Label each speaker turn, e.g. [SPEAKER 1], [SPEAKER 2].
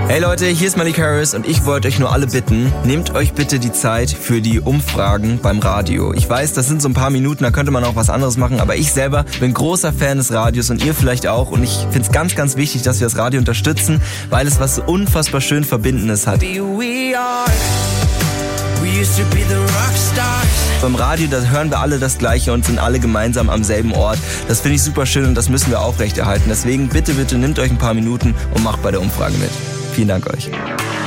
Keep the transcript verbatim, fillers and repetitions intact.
[SPEAKER 1] Hey Leute, hier ist Malik Harris und ich wollte euch nur alle bitten, nehmt euch bitte die Zeit für die Umfragen beim Radio. Ich weiß, das sind so ein paar Minuten, da könnte man auch was anderes machen, aber ich selber bin großer Fan des Radios und ihr vielleicht auch und ich finde es ganz, ganz wichtig, dass wir das Radio unterstützen, weil es was unfassbar schön Verbindendes hat. Beim Radio, da hören wir alle das Gleiche und sind alle gemeinsam am selben Ort. Das finde ich super schön und das müssen wir aufrechterhalten. Deswegen bitte, bitte nehmt euch ein paar Minuten und macht bei der Umfrage mit. Vielen Dank euch.